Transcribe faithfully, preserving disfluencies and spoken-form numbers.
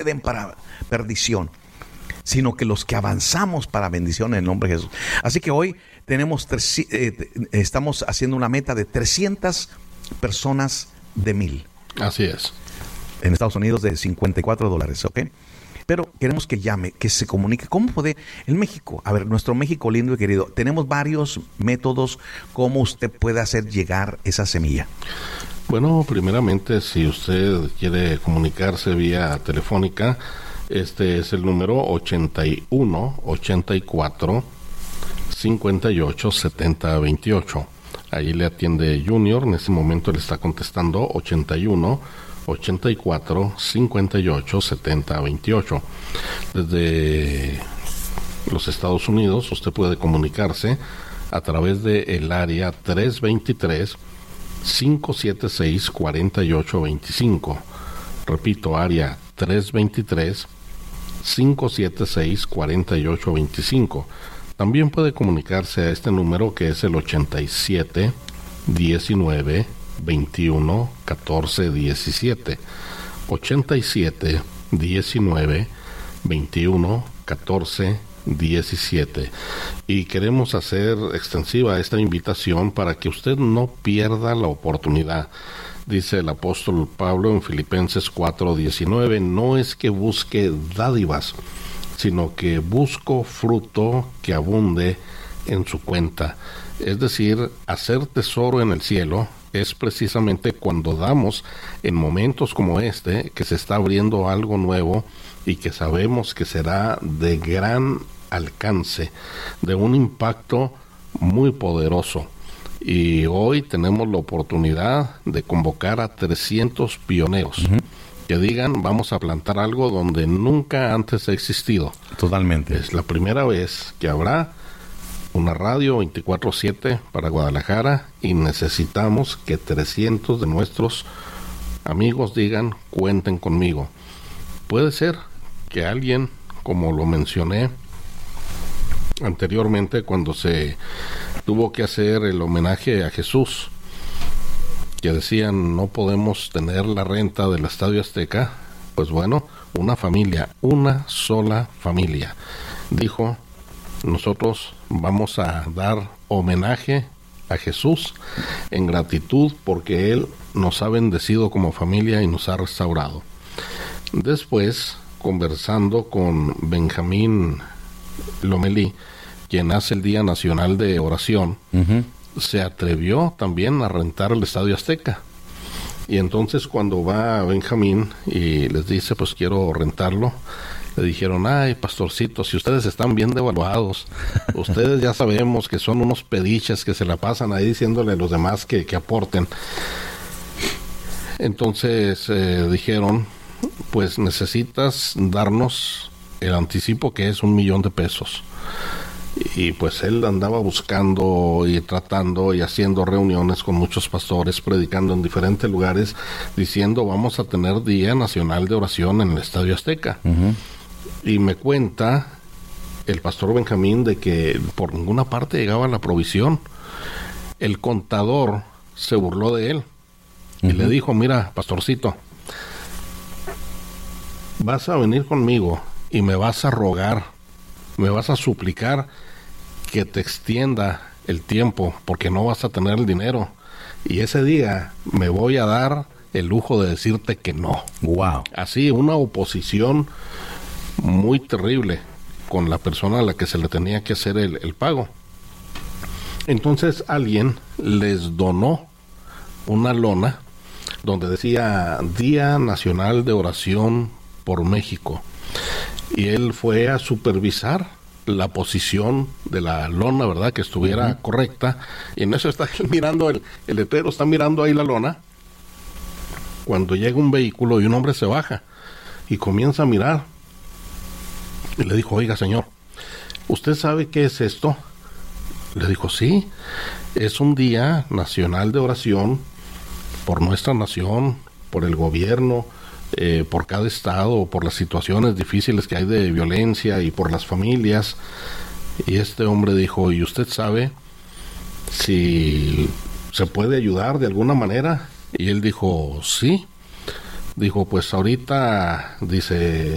retroceden para perdición, sino que los que avanzamos para bendición en el nombre de Jesús. Así que hoy tenemos tres, eh, estamos haciendo una meta de trescientas personas de mil. Así es. En Estados Unidos de cincuenta y cuatro dólares, ¿ok? Pero queremos que llame, que se comunique. ¿Cómo puede? En México, a ver, nuestro México lindo y querido, tenemos varios métodos cómo usted puede hacer llegar esa semilla. Bueno, primeramente, si usted quiere comunicarse vía telefónica, este es el número ochenta y uno, ochenta y cuatro, cincuenta y ocho, setenta, veintiocho. Ahí le atiende Junior, en este momento le está contestando ochenta y uno, ochenta y cuatro, cincuenta y ocho, setenta, veintiocho. Desde los Estados Unidos usted puede comunicarse a través de el área tres dos tres, cinco siete seis, cuatro ocho dos cinco. Repito, área tres dos tres, cinco siete seis, cuatro ocho dos cinco. También puede comunicarse a este número que es el ochenta y siete, diecinueve, veintiuno, catorce, diecisiete. ochenta y siete, diecinueve, veintiuno, catorce, diecisiete. Y queremos hacer extensiva esta invitación para que usted no pierda la oportunidad. Dice el apóstol Pablo en Filipenses cuatro diecinueve, no es que busque dádivas, sino que busco fruto que abunde en su cuenta. Es decir, hacer tesoro en el cielo es precisamente cuando damos en momentos como este, que se está abriendo algo nuevo y que sabemos que será de gran alcance, de un impacto muy poderoso. Y hoy tenemos la oportunidad de convocar a trescientos pioneros. Uh-huh. Que digan, vamos a plantar algo donde nunca antes ha existido. Totalmente. Es la primera vez que habrá una radio veinticuatro siete para Guadalajara y necesitamos que trescientos de nuestros amigos digan, cuenten conmigo. Puede ser que alguien, como lo mencioné anteriormente cuando se tuvo que hacer el homenaje a Jesús, que decían no podemos tener la renta del Estadio Azteca, pues bueno, una familia, una sola familia, dijo, nosotros vamos a dar homenaje a Jesús en gratitud porque Él nos ha bendecido como familia y nos ha restaurado. Después, conversando con Benjamín Lomelí, quien hace el Día Nacional de Oración, uh-huh. se atrevió también a rentar el Estadio Azteca. Y entonces cuando va Benjamín y les dice, pues quiero rentarlo, le dijeron, ay, pastorcito, si ustedes están bien devaluados, ustedes ya sabemos que son unos pediches que se la pasan ahí diciéndole a los demás que, que aporten. Entonces eh, dijeron, pues necesitas darnos el anticipo que es un millón de pesos. Y pues él andaba buscando y tratando y haciendo reuniones con muchos pastores, predicando en diferentes lugares, diciendo vamos a tener Día Nacional de Oración en el Estadio Azteca. Uh-huh. Y me cuenta el pastor Benjamín de que por ninguna parte llegaba la provisión. El contador se burló de él. Uh-huh. Y le dijo, mira, pastorcito, vas a venir conmigo y me vas a rogar, me vas a suplicar que te extienda el tiempo porque no vas a tener el dinero y ese día me voy a dar el lujo de decirte que no. Wow. Así, una oposición muy terrible con la persona a la que se le tenía que hacer el, el pago. Entonces alguien les donó una lona donde decía Día Nacional de Oración por México y él fue a supervisar la posición de la lona, ¿verdad? Que estuviera uh-huh. correcta. Y en eso está él mirando el, el letrero, está mirando ahí la lona. Cuando llega un vehículo y un hombre se baja y comienza a mirar. Y le dijo, oiga, señor, ¿usted sabe qué es esto? Le dijo, sí, es un día nacional de oración por nuestra nación, por el gobierno, Eh, por cada estado, por las situaciones difíciles que hay de violencia y por las familias. Y este hombre dijo, ¿y usted sabe si se puede ayudar de alguna manera? Y él dijo, sí. Dijo, pues ahorita, dice,